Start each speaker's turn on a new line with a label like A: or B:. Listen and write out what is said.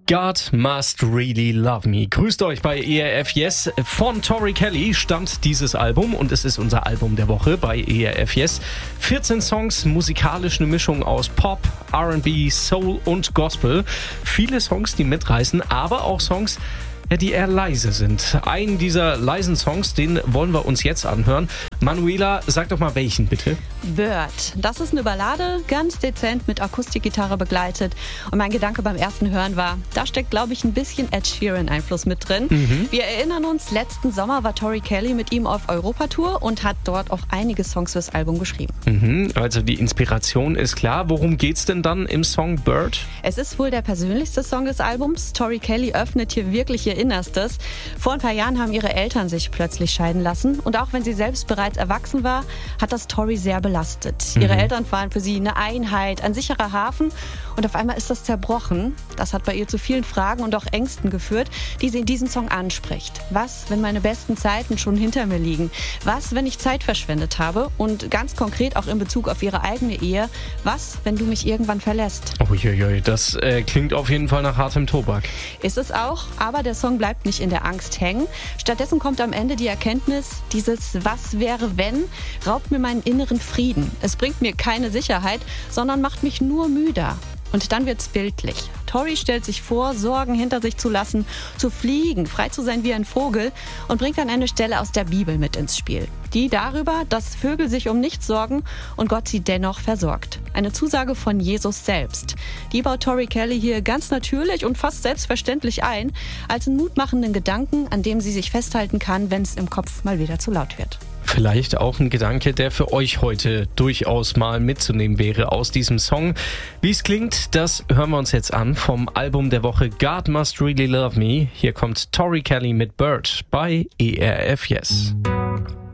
A: God Must Really Love Me. Grüßt euch bei ERF Yes. Von Tori Kelly stammt dieses Album und es ist unser Album der Woche bei ERF Yes. 14 Songs, musikalisch eine Mischung aus Pop, R&B, Soul und Gospel. Viele Songs, die mitreißen, aber auch Songs, die eher leise sind. Einen dieser leisen Songs, den wollen wir uns jetzt anhören. Manuela, sag doch mal welchen, bitte.
B: Bird. Das ist eine Ballade, ganz dezent mit Akustikgitarre begleitet. Und mein Gedanke beim ersten Hören war, da steckt, glaube ich, ein bisschen Ed Sheeran-Einfluss mit drin. Wir erinnern uns, letzten Sommer war Tori Kelly mit ihm auf Europatour und hat dort auch einige Songs fürs Album geschrieben.
A: Also die Inspiration ist klar. Worum geht's denn dann im Song Bird?
B: Es ist wohl der persönlichste Song des Albums. Tori Kelly öffnet hier wirklich ihr Innerstes. Vor ein paar Jahren haben ihre Eltern sich plötzlich scheiden lassen. Und auch wenn sie selbst bereits erwachsen war, hat das Tori sehr belastet. Ihre Eltern waren für sie eine Einheit, ein sicherer Hafen. Und auf einmal ist das zerbrochen. Das hat bei ihr zu vielen Fragen und auch Ängsten geführt, die sie in diesem Song anspricht. Was, wenn meine besten Zeiten schon hinter mir liegen? Was, wenn ich Zeit verschwendet habe? Und ganz konkret auch in Bezug auf ihre eigene Ehe. Was, wenn du mich irgendwann verlässt?
A: Uiuiui, das klingt auf jeden Fall nach hartem Tobak.
B: Ist es auch, aber der Song bleibt nicht in der Angst hängen. Stattdessen kommt am Ende die Erkenntnis, dieses Was wäre wenn raubt mir meinen inneren Frieden. Es bringt mir keine Sicherheit, sondern macht mich nur müder. Und dann wird's bildlich. Tori stellt sich vor, Sorgen hinter sich zu lassen, zu fliegen, frei zu sein wie ein Vogel und bringt dann eine Stelle aus der Bibel mit ins Spiel. Die darüber, dass Vögel sich um nichts sorgen und Gott sie dennoch versorgt. Eine Zusage von Jesus selbst. Die baut Tori Kelly hier ganz natürlich und fast selbstverständlich ein, als einen mutmachenden Gedanken, an dem sie sich festhalten kann, wenn es im Kopf mal wieder zu laut wird.
A: Vielleicht auch ein Gedanke, der für euch heute durchaus mal mitzunehmen wäre aus diesem Song. Wie es klingt, das hören wir uns jetzt an vom Album der Woche God Must Really Love Me. Hier kommt Tori Kelly mit Bird bei ERF Yes.